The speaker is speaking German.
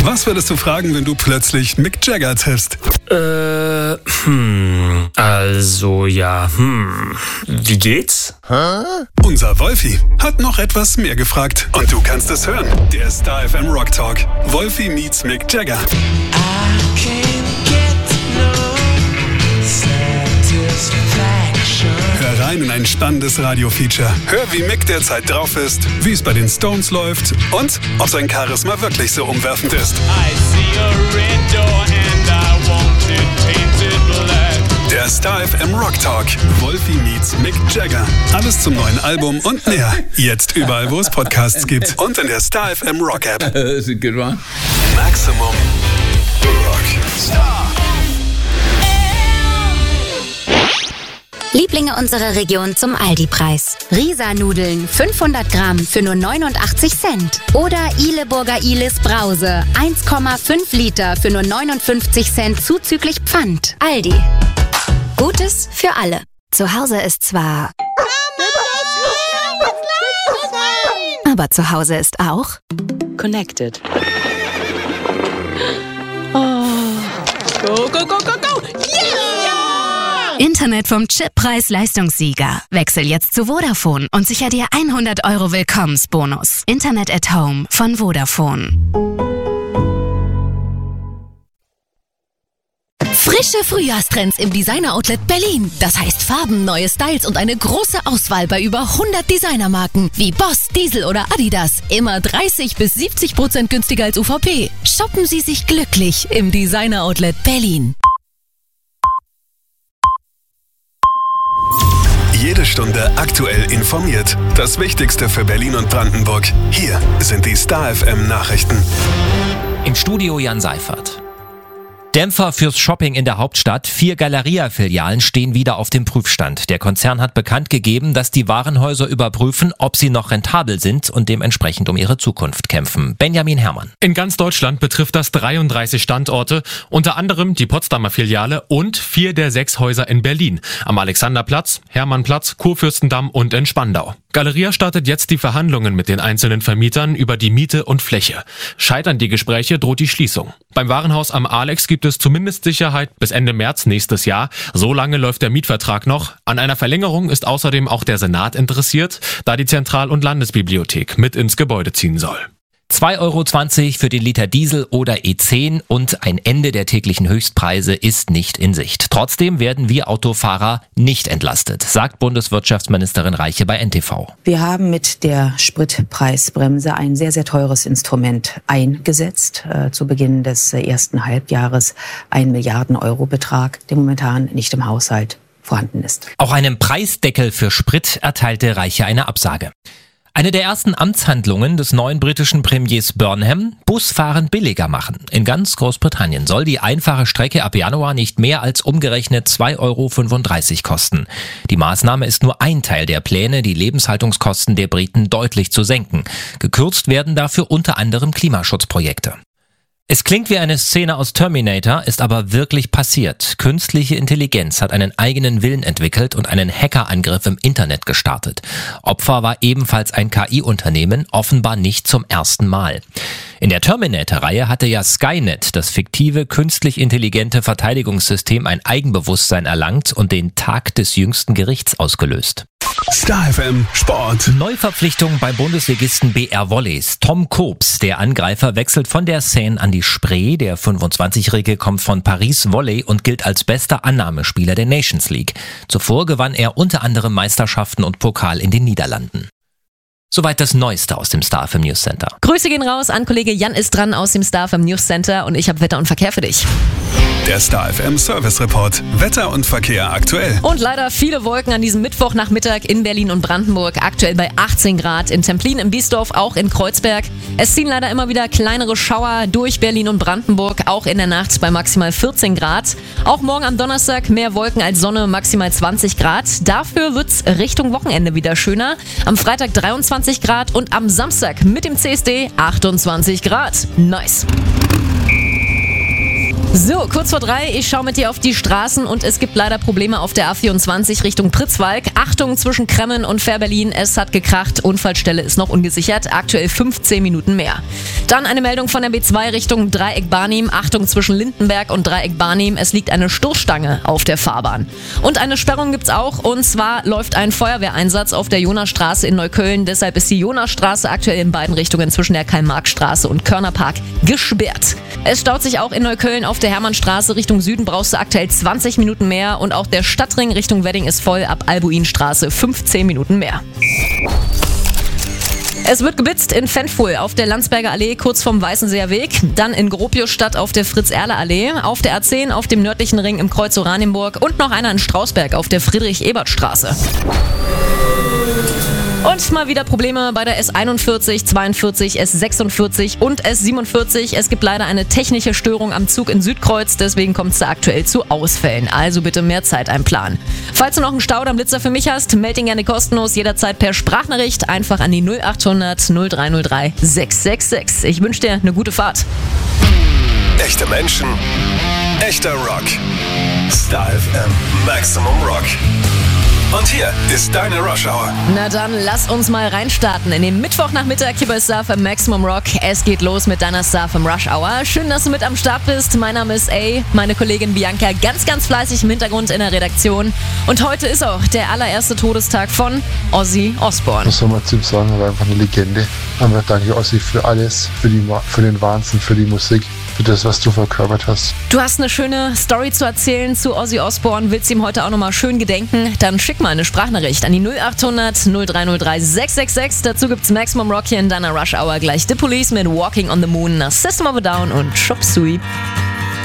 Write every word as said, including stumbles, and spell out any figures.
Was würdest du fragen, wenn du plötzlich Mick Jagger triffst? Äh, hm, also ja, hm, wie geht's? Hä? Unser Wolfi hat noch etwas mehr gefragt. Und du kannst es hören. Der Star F M Rock Talk. Wolfi meets Mick Jagger. I can't get no satisfaction. Hör rein in ein spannendes Radio-Feature. Hör, wie Mick derzeit drauf ist, wie es bei den Stones läuft und ob sein Charisma wirklich so umwerfend ist. I see a red door and I want it painted black. Der Star F M Rock Talk. Wolfi meets Mick Jagger. Alles zum neuen Album und mehr. Jetzt überall, wo es Podcasts gibt. Und in der Star F M Rock App. That's a good one. Maximum Rock Star. Lieblinge unserer Region zum Aldi-Preis. Risa-Nudeln fünfhundert Gramm für nur neunundachtzig Cent. Oder Ihleburger Ihles Brause eins Komma fünf Liter für nur neunundfünfzig Cent zuzüglich Pfand. Aldi. Gutes für alle. Zu Hause ist zwar... Aber zu Hause ist auch... Connected. Oh. Go, go, go, go, go! Yeah! Internet vom Chip-Preis-Leistungssieger. Wechsel jetzt zu Vodafone und sicher dir hundert Euro Willkommensbonus. Internet at Home von Vodafone. Frische Frühjahrstrends im Designer-Outlet Berlin. Das heißt Farben, neue Styles und eine große Auswahl bei über hundert Designermarken wie Boss, Diesel oder Adidas. Immer dreißig bis siebzig Prozent günstiger als U V P. Shoppen Sie sich glücklich im Designer-Outlet Berlin. Jede Stunde aktuell informiert. Das Wichtigste für Berlin und Brandenburg. Hier sind die Star F M Nachrichten. Im Studio Jan Seifert. Dämpfer fürs Shopping in der Hauptstadt. Vier Galeria-Filialen stehen wieder auf dem Prüfstand. Der Konzern hat bekannt gegeben, dass die Warenhäuser überprüfen, ob sie noch rentabel sind und dementsprechend um ihre Zukunft kämpfen. Benjamin Herrmann. In ganz Deutschland betrifft das dreiunddreißig Standorte, unter anderem die Potsdamer Filiale und vier der sechs Häuser in Berlin. Am Alexanderplatz, Hermannplatz, Kurfürstendamm und in Spandau. Galeria startet jetzt die Verhandlungen mit den einzelnen Vermietern über die Miete und Fläche. Scheitern die Gespräche, droht die Schließung. Beim Warenhaus am Alex gibt es zumindest Sicherheit bis Ende März nächstes Jahr. So lange läuft der Mietvertrag noch. An einer Verlängerung ist außerdem auch der Senat interessiert, da die Zentral- und Landesbibliothek mit ins Gebäude ziehen soll. zwei Euro zwanzig für den Liter Diesel oder E zehn und ein Ende der täglichen Höchstpreise ist nicht in Sicht. Trotzdem werden wir Autofahrer nicht entlastet, sagt Bundeswirtschaftsministerin Reiche bei N T V. Wir haben mit der Spritpreisbremse ein sehr, sehr teures Instrument eingesetzt. Äh, zu Beginn des äh, ersten Halbjahres ein Milliarden-Euro-Betrag, der momentan nicht im Haushalt vorhanden ist. Auch einem Preisdeckel für Sprit erteilte Reiche eine Absage. Eine der ersten Amtshandlungen des neuen britischen Premiers Burnham: Busfahren billiger machen. In ganz Großbritannien soll die einfache Strecke ab Januar nicht mehr als umgerechnet zwei Euro fünfunddreißig kosten. Die Maßnahme ist nur ein Teil der Pläne, die Lebenshaltungskosten der Briten deutlich zu senken. Gekürzt werden dafür unter anderem Klimaschutzprojekte. Es klingt wie eine Szene aus Terminator, ist aber wirklich passiert. Künstliche Intelligenz hat einen eigenen Willen entwickelt und einen Hackerangriff im Internet gestartet. Opfer war ebenfalls ein K I-Unternehmen, offenbar nicht zum ersten Mal. In der Terminator-Reihe hatte ja Skynet, das fiktive, künstlich intelligente Verteidigungssystem, ein Eigenbewusstsein erlangt und den Tag des jüngsten Gerichts ausgelöst. Star F M Sport. Neuverpflichtung bei Bundesligisten B R Volleys. Tom Koops, der Angreifer, wechselt von der Seine an die Spree. Der fünfundzwanzigjährige kommt von Paris Volley und gilt als bester Annahmespieler der Nations League. Zuvor gewann er unter anderem Meisterschaften und Pokal in den Niederlanden. Soweit das Neueste aus dem Star F M News Center. Grüße gehen raus an Kollege Jan ist dran aus dem Star F M News Center und ich habe Wetter und Verkehr für dich. Der Star F M Service Report. Wetter und Verkehr aktuell. Und leider viele Wolken an diesem Mittwochnachmittag in Berlin und Brandenburg. Aktuell bei achtzehn Grad in Templin, im Biesdorf, auch in Kreuzberg. Es ziehen leider immer wieder kleinere Schauer durch Berlin und Brandenburg, auch in der Nacht bei maximal vierzehn Grad. Auch morgen am Donnerstag mehr Wolken als Sonne, maximal zwanzig Grad. Dafür wird's Richtung Wochenende wieder schöner. Am Freitag dreiundzwanzig Grad und am Samstag mit dem C S D achtundzwanzig Grad. Nice. So, kurz vor drei, ich schaue mit dir auf die Straßen und es gibt leider Probleme auf der A vierundzwanzig Richtung Pritzwalk. Achtung zwischen Kremmen und Fährberlin, es hat gekracht, Unfallstelle ist noch ungesichert, aktuell fünfzehn Minuten mehr. Dann eine Meldung von der B zwei Richtung Dreieck Barnim. Achtung zwischen Lindenberg und Dreieck Barnim. Es liegt eine Stoßstange auf der Fahrbahn. Und eine Sperrung gibt's auch. Und zwar läuft ein Feuerwehreinsatz auf der Jonasstraße in Neukölln. Deshalb ist die Jonasstraße aktuell in beiden Richtungen zwischen der Karl-Marx-Straße und Körnerpark gesperrt. Es staut sich auch in Neukölln auf der Hermannstraße Richtung Süden. Brauchst du aktuell zwanzig Minuten mehr. Und auch der Stadtring Richtung Wedding ist voll. Ab Albuinstraße fünfzehn Minuten mehr. Es wird geblitzt in Fenfuhl auf der Landsberger Allee kurz vom Weißenseer Weg, dann in Gropiusstadt auf der Fritz-Erle-Allee, auf der A zehn auf dem nördlichen Ring im Kreuz Oranienburg und noch einer in Strausberg auf der Friedrich-Ebert-Straße. Und mal wieder Probleme bei der S einundvierzig, zweiundvierzig, S sechsundvierzig und S siebenundvierzig. Es gibt leider eine technische Störung am Zug in Südkreuz, deswegen kommt es da aktuell zu Ausfällen. Also bitte mehr Zeit einplanen. Falls du noch einen Stau oder einen Blitzer für mich hast, melde ihn gerne kostenlos jederzeit per Sprachnachricht einfach an die null achthundert null drei null drei sechs sechs sechs. Ich wünsche dir eine gute Fahrt. Echte Menschen, echter Rock. Star F M Maximum Rock. Und hier ist deine Rush Hour. Na dann, lass uns mal reinstarten in den Mittwochnachmittag hier bei Star F M Maximum Rock. Es geht los mit deiner Star F M Rush Hour. Schön, dass du mit am Start bist. Mein Name ist A, meine Kollegin Bianca ganz, ganz fleißig im Hintergrund in der Redaktion. Und heute ist auch der allererste Todestag von Ozzy Osbourne. Was soll man zu ihm sagen? Er war einfach eine Legende. Aber danke Ozzy für alles, für, die, für den Wahnsinn, für die Musik, für das, was du verkörpert hast. Du hast eine schöne Story zu erzählen zu Ozzy Osbourne. Willst ihm heute auch nochmal schön gedenken? Dann schick mal eine Sprachnachricht an die null achthundert null drei null drei sechs sechs sechs. Dazu gibt's Maximum Rock hier in deiner Rush Hour. Gleich The Police mit Walking on the Moon, System of a Down und Chop Suey.